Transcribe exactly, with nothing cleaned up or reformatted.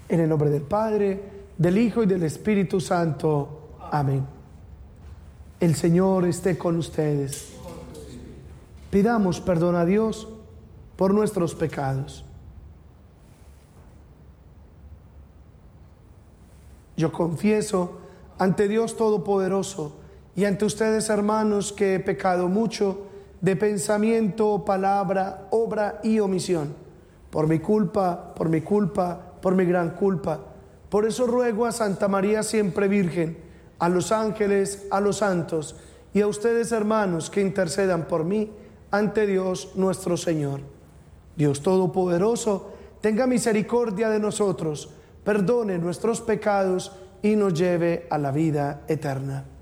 En el nombre del Padre, del Hijo y del Espíritu Santo. Amén. El Señor esté con ustedes. Pidamos perdón a Dios por nuestros pecados. Yo confieso ante Dios Todopoderoso y ante ustedes, hermanos, que he pecado mucho de pensamiento, palabra, obra y omisión. Por mi culpa, por mi culpa, por mi gran culpa. Por eso ruego a Santa María siempre Virgen, a los ángeles, a los santos y a ustedes, hermanos, que intercedan por mí ante Dios nuestro Señor. Dios Todopoderoso, tenga misericordia de nosotros, perdone nuestros pecados y nos lleve a la vida eterna.